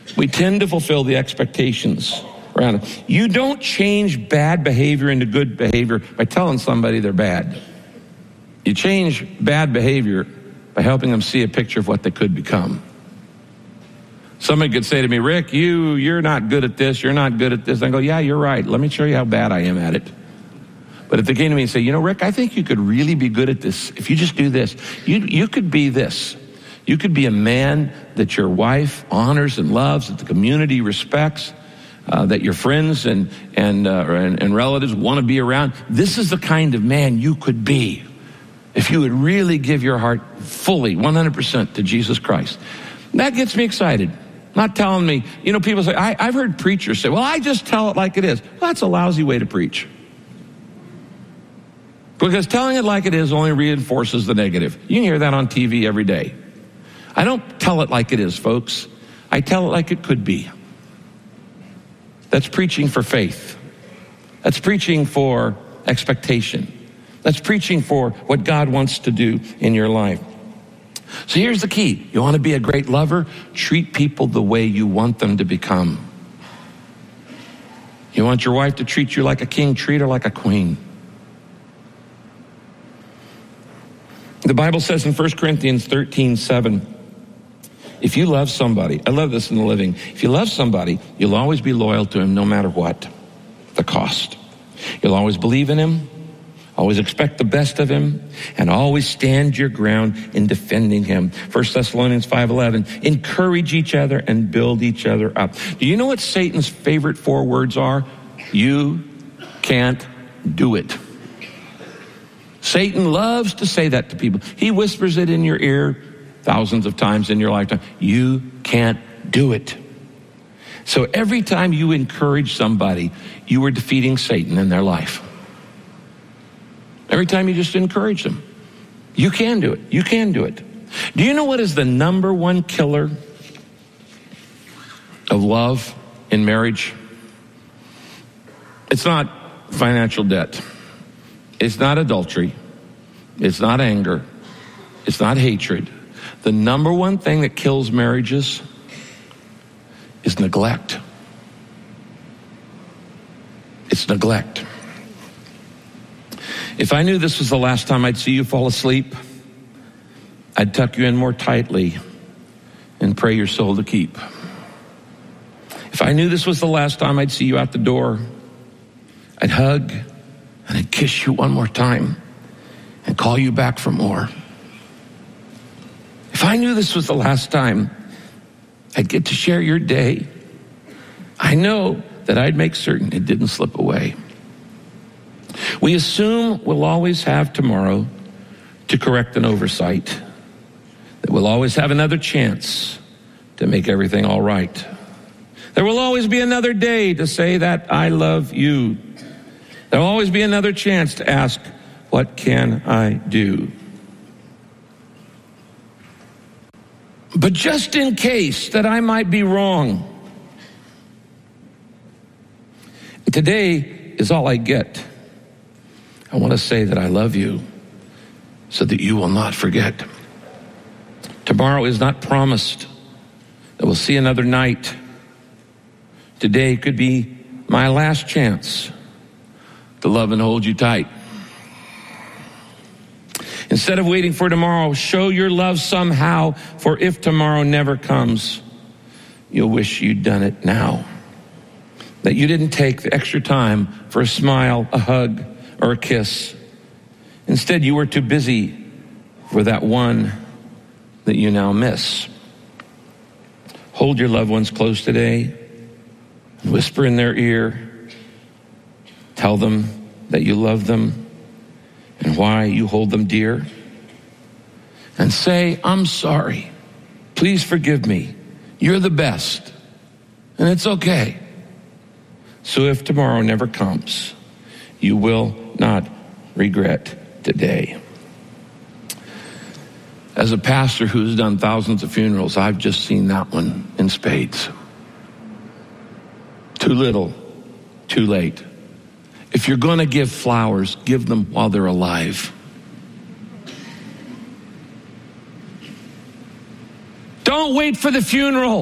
We tend to fulfill the expectations around it. You don't change bad behavior into good behavior by telling somebody they're bad. You change bad behavior by helping them see a picture of what they could become. Somebody could say to me, Rick, you're not good at this, you're not good at this. And I go, yeah, you're right. Let me show you how bad I am at it. But if they came to me and say, Rick, I think you could really be good at this if you just do this. You could be this. You could be a man that your wife honors and loves, that the community respects, that your friends and relatives want to be around. This is the kind of man you could be if you would really give your heart fully, 100% to Jesus Christ. That gets me excited. Not telling me, people say, I've heard preachers say, well, I just tell it like it is. Well, that's a lousy way to preach. Because telling it like it is only reinforces the negative. You can hear that on TV every day. I don't tell it like it is, folks. I tell it like it could be. That's preaching for faith. That's preaching for expectation. That's preaching for what God wants to do in your life. So here's the key. You want to be a great lover? Treat people the way you want them to become. You want your wife to treat you like a king? Treat her like a queen. The Bible says in 1 Corinthians 13:7, if you love somebody, I love this in the Living, if you love somebody, you'll always be loyal to him no matter what the cost. You'll always believe in him, always expect the best of him, and always stand your ground in defending him. 1 Thessalonians 5:11, encourage each other and build each other up. Do you know what Satan's favorite 4 words are? You can't do it. Satan loves to say that to people. He whispers it in your ear thousands of times in your lifetime. You can't do it. So every time you encourage somebody, you are defeating Satan in their life. Every time you just encourage them. You can do it. You can do it. Do you know what is the number one killer of love in marriage? It's not financial debt. It's not adultery. It's not anger. It's not hatred. The number one thing that kills marriages is neglect. It's neglect. If I knew this was the last time I'd see you fall asleep, I'd tuck you in more tightly and pray your soul to keep. If I knew this was the last time I'd see you out the door, I'd hug and I'd kiss you one more time and call you back for more. If I knew this was the last time I'd get to share your day, I know that I'd make certain it didn't slip away. We assume we'll always have tomorrow to correct an oversight, that we'll always have another chance to make everything all right. There will always be another day to say that I love you. There will always be another chance to ask, what can I do? But just in case that I might be wrong, today is all I get. I want to say that I love you so that you will not forget. Tomorrow is not promised that we'll see another night. Today could be my last chance to love and hold you tight. Instead of waiting for tomorrow, show your love somehow, for if tomorrow never comes, you'll wish you'd done it now. That you didn't take the extra time for a smile, a hug, or a kiss. Instead, you were too busy for that one that you now miss. Hold your loved ones close today and whisper in their ear. Tell them that you love them and why you hold them dear. And say, I'm sorry. Please forgive me. You're the best. And it's okay. So if tomorrow never comes, you will not regret today. As a pastor who's done thousands of funerals, I've just seen that one in spades. Too little, too late. If you're going to give flowers, give them while they're alive. Don't wait for the funeral.